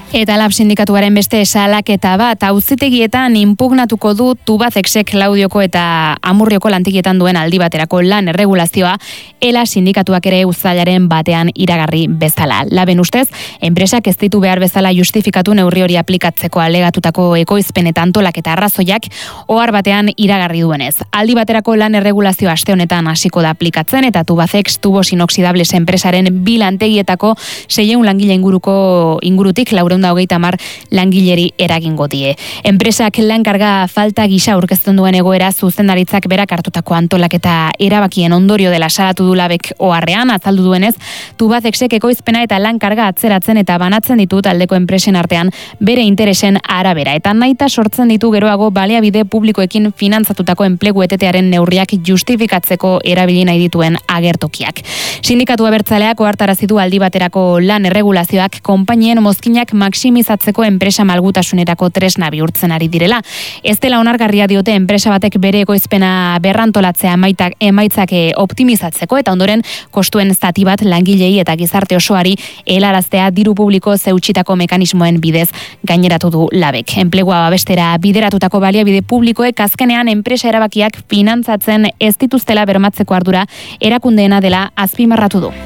Eta Lab sindikatuaren beste salaketa bat auzitegietan inpugnatuko du Tubacexek Laudioko eta Amurrioko lantegietan duen aldi baterako lan erregulazioa ELA sindikatuak ere uztailaren batean iragarri bezala. Laben ustez, enpresak ez ditu behar bezala justifikatu neurri hori aplikatzeko alegatutako ekoizpen eta antolaketa arrazoiak ohar batean iragarri duenez. Aldi baterako lan erregulazioa aste honetan hasiko da aplikatzen eta Tubacex Tubos Inoxidables enpresaren bi lantegietako 600 langile ingurutik 430 langileri eragingo die. Enpresak lankarga falta gisa aurkezten duen egoera zuzendaritzak berak hartutako antolaketa erabakien ondorio dela salatu du Labek oharrean, azaldu duenez, Tubacexek ekoizpena eta lankarga atzeratzen eta banatzen ditu taldeko enpresen artean bere interesen arabera eta nahita sortzen ditu geroago baliabide publikoekin finantzatutako enplegu etetearen neurriak justifikatzeko erabili nahi dituen agertokiak. Sindikatu abertzaleak ohartarazi du aldi baterako lan erregulazioak konpainien mozkinak maksimizatzeko enpresa malgutasunerako tresna bihurtzen ari direla. Ez dela onargarria diote enpresa batek bere ekoizpena berrantolatzea emaitzak optimizatzeko eta ondoren kostuen zati bat langilei eta gizarte osoari helaraztea diru publiko zeutsitako mekanismoen bidez gaineratu du Labek. Enplegua babestera bideratutako baliabide publikoek azkenean enpresa erabakiak finantzatzen ez dituztela bermatzeko ardura erakundeena dela azpimarratu du.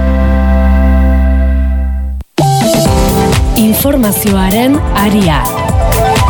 Informazioaren aria.